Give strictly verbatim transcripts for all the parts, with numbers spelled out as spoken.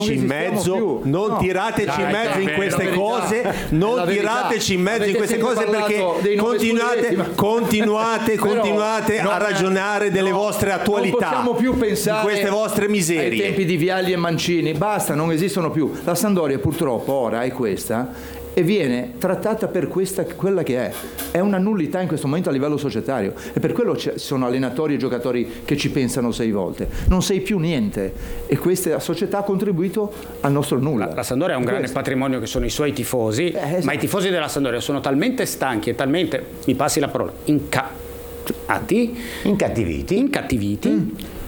in mezzo, più. non no. tirateci Dai, in mezzo in queste verità, cose, non tirateci in mezzo in queste cose perché continuate, continuate, continuate a ragionare delle no, vostre attualità, non possiamo più pensare di queste vostre miserie. Ai tempi di Vialli e Mancini, basta, non esistono più. La Sampdoria purtroppo ora è questa e viene trattata per questa, quella che è. È una nullità in questo momento a livello societario e per quello ci sono allenatori e giocatori che ci pensano sei volte. Non sei più niente e questa società ha contribuito al nostro nulla. La, la Sampdoria ha un grande patrimonio che sono i suoi tifosi, eh, esatto. ma i tifosi della Sampdoria sono talmente stanchi e talmente, mi passi la parola, incatti, incattiviti, incattiviti mm.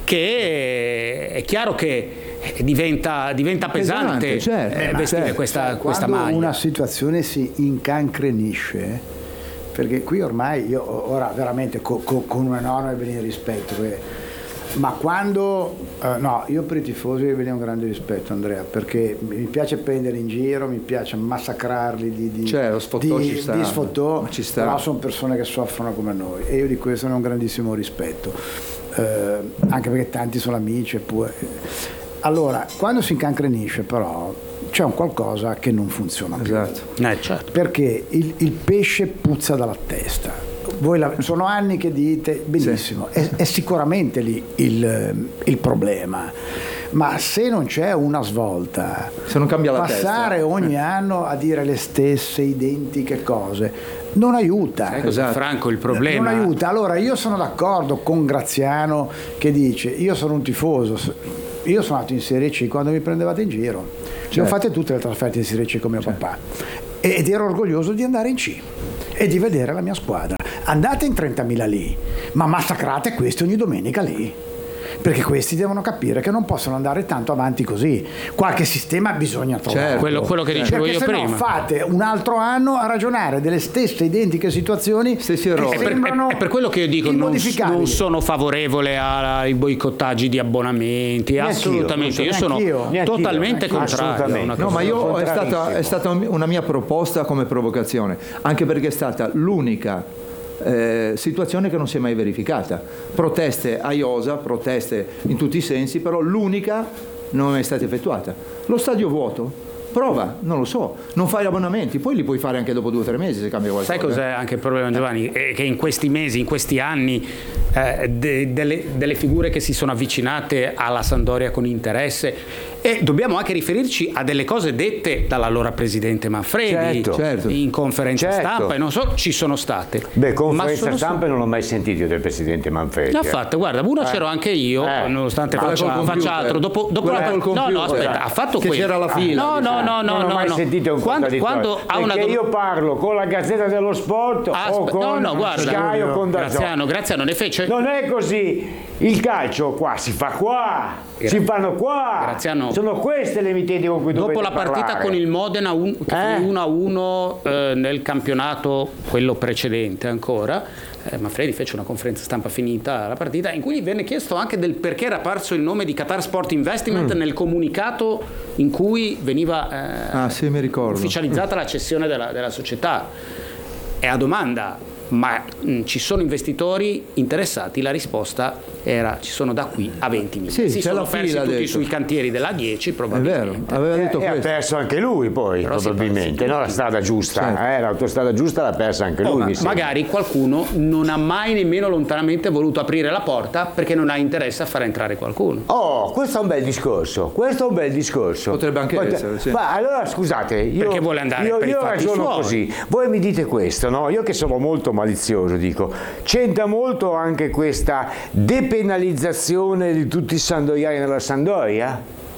che è chiaro che diventa, diventa pesante, certo. eh, vestire certo. questa, questa Quando maglia. una situazione si incancrenisce, perché qui ormai io ora veramente co, co, con un enorme bene rispetto, perché, ma quando eh, no, io per i tifosi ve ne ho un grande rispetto, Andrea, perché mi piace prendere in giro, mi piace massacrarli di, di, cioè, lo sfottò di, ci sta, di sfottò, ci sta. Però sono persone che soffrono come noi e io di questo ne ho un grandissimo rispetto, eh, anche perché tanti sono amici eppure. Allora, quando si incancrenisce però c'è un qualcosa che non funziona più. Esatto. Eh, certo. Perché il, il pesce puzza dalla testa. Voi la, sono anni che dite, benissimo, sì. è, è sicuramente lì il, il problema. Ma se non c'è una svolta, se non cambia la passare testa. ogni anno a dire le stesse identiche cose non aiuta. Ecco, esatto. Franco, il problema non aiuta. Allora io sono d'accordo con Graziano che dice io sono un tifoso. Io sono andato in Serie C quando mi prendevate in giro, certo. Ne ho fatte tutte le trasferte in Serie C con mio certo. papà ed ero orgoglioso di andare in C e di vedere la mia squadra. Andate in trentamila lì, ma massacrate questi ogni domenica lì, perché questi devono capire che non possono andare tanto avanti così. Qualche sistema bisogna trovare. Certo. Quello, quello che dicevo perché io se prima. No fate un altro anno a ragionare delle stesse identiche situazioni. Stessi errori. È per, è, è per quello che io dico non, non sono favorevole ai boicottaggi di abbonamenti, neanch'io, assolutamente. Io sono neanch'io, totalmente neanch'io, contrario. No, ma io è stata, è stata una mia proposta come provocazione, anche perché è stata l'unica Eh, situazione che non si è mai verificata. Proteste a Iosa, proteste in tutti i sensi, però l'unica non è mai stata effettuata. Lo stadio vuoto? Prova, non lo so, non fai abbonamenti, poi li puoi fare anche dopo due o tre mesi se cambia qualcosa. Sai cos'è anche il problema, Giovanni? È che in questi mesi, in questi anni eh, de, delle, delle figure che si sono avvicinate alla Sampdoria con interesse, e dobbiamo anche riferirci a delle cose dette dall'allora presidente Manfredi, certo, certo. in conferenza certo. stampa e non so, ci sono state. Beh, conferenza sono stampa non l'ho mai sentito del presidente Manfredi. L'ha fatta, guarda, una eh. c'ero anche io, eh. nonostante Ma faccia, faccia altro. Dopo, dopo la, no, no, aspetta, ha fatto che quello. c'era la fila. No, no, no, no, non ho no, mai no. sentito un quando, quando ha una perché dom- io parlo con la Gazzetta dello Sport Aspe- o con no, no, guarda, Sky o con Dazzone. Graziano, Graziano ne fece. Non è così. Il calcio qua si fa qua, Gra- si fanno qua. Graziano. Sono queste le emittenti con cui Dopo dovete la partita parlare. con il Modena un, che Eh? fu uno a uno eh, nel campionato, quello precedente ancora, eh, Manfredi fece una conferenza stampa finita la partita in cui gli venne chiesto anche del perché era apparso il nome di Qatar Sport Investment mm. nel comunicato in cui veniva eh, ah, sì, mi ricordo. ufficializzata la cessione della, della società. E a domanda, ma mh, ci sono investitori interessati? La risposta era ci sono da qui a venti milioni. Sì, si c'è sono la persi fila, tutti detto. sui cantieri della dieci È probabilmente. vero, aveva detto E ha questo. perso anche lui poi, Però si probabilmente, no? La strada giusta, Certo. eh, l'autostrada giusta l'ha persa anche lui. Oh, mi ma sembra. magari qualcuno non ha mai nemmeno lontanamente voluto aprire la porta perché non ha interesse a far entrare qualcuno. Oh, questo è un bel discorso, questo è un bel discorso. Potrebbe anche Potre- essere, sì. Ma allora scusate, io, Perché vuole andare io, per i io fatti ragiono suoi. così, voi mi dite questo, no? Io che sono molto malizioso dico, c'entra molto anche questa depenalizzazione di tutti i sandoriani nella Sampdoria?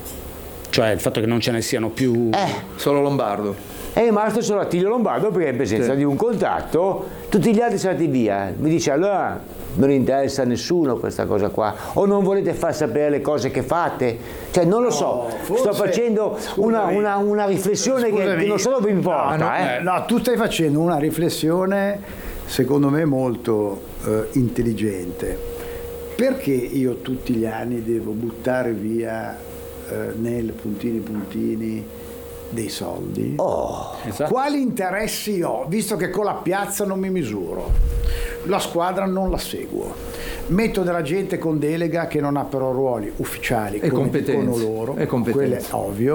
Cioè il fatto che non ce ne siano più. Eh, Solo Lombardo. è rimasto solo Attilio Lombardo perché è in presenza Sì. di un contratto, tutti gli altri sono andati via. Mi dice allora non interessa a nessuno questa cosa qua, o non volete far sapere le cose che fate? Cioè non lo so, forse- sto facendo una, scusami. una, una riflessione che, Scusami. che non solo vi importa. No, no, eh. no, tu stai facendo una riflessione secondo me molto eh, intelligente. Perché io tutti gli anni devo buttare via eh, nel puntini puntini dei soldi? Oh, Esatto. Quali interessi ho, visto che con la piazza non mi misuro, la squadra non la seguo, metto della gente con delega che non ha però ruoli ufficiali e come competenze dicono loro, e competenze. quello è ovvio,